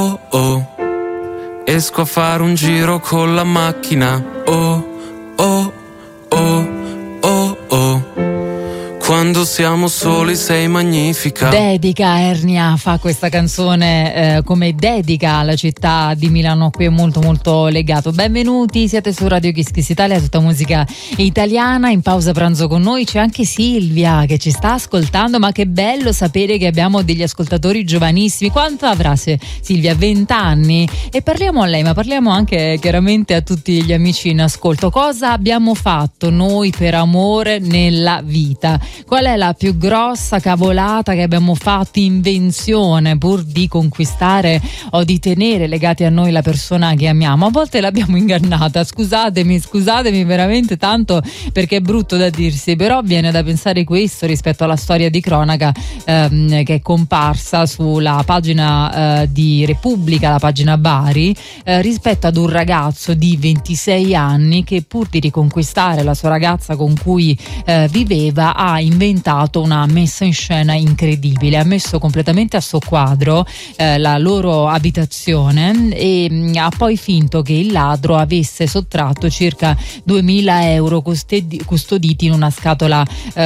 Oh oh, esco a fare un giro con la macchina. Oh oh oh oh oh, quando siamo soli sei magnifica. Dedica, Ernia fa questa canzone come dedica alla città di Milano, qui è molto molto legato. Benvenuti, siete su Radio Kiss Kiss Italia, tutta musica italiana. In pausa pranzo con noi c'è anche Silvia che ci sta ascoltando, ma che bello sapere che abbiamo degli ascoltatori giovanissimi. Quanto avrà Silvia? 20 anni? E parliamo a lei, ma parliamo anche chiaramente a tutti gli amici in ascolto. Cosa abbiamo fatto noi per amore nella vita? Qual è la più grossa cavolata che abbiamo fatto, invenzione, pur di conquistare o di tenere legati a noi la persona che amiamo? A volte l'abbiamo ingannata, scusatemi veramente tanto, perché è brutto da dirsi, però viene da pensare questo rispetto alla storia di cronaca che è comparsa sulla pagina di Repubblica, la pagina Bari, rispetto ad un ragazzo di 26 anni che, pur di riconquistare la sua ragazza con cui viveva, ha inventato una messa in scena incredibile. Ha messo completamente a soqquadro la loro abitazione e ha poi finto che il ladro avesse sottratto circa 2.000 euro custoditi in una scatola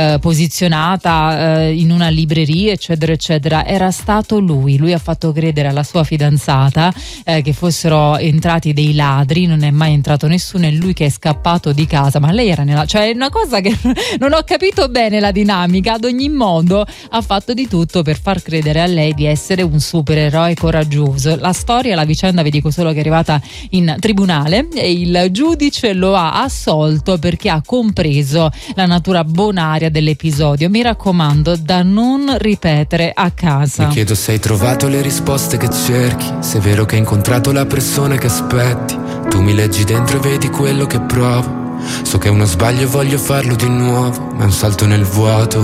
posizionata in una libreria, eccetera eccetera. Era stato lui ha fatto credere alla sua fidanzata che fossero entrati dei ladri, non è mai entrato nessuno, è lui che è scappato di casa, ma lei era cioè è una cosa che non ho capito bene la dinamica. Ad ogni modo ha fatto di tutto per far credere a lei di essere un supereroe coraggioso. La storia, la vicenda, vi dico solo che è arrivata in tribunale e il giudice lo ha assolto perché ha compreso la natura bonaria dell'episodio. Mi raccomando, da non ripetere a casa. Mi chiedo se hai trovato le risposte che cerchi, se è vero che hai incontrato la persona che aspetti. Tu mi leggi dentro e vedi quello che provo. So che è uno sbaglio e voglio farlo di nuovo, ma è un salto nel vuoto.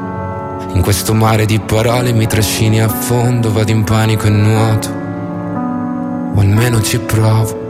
In questo mare di parole mi trascini a fondo, vado in panico e nuoto, o almeno ci provo.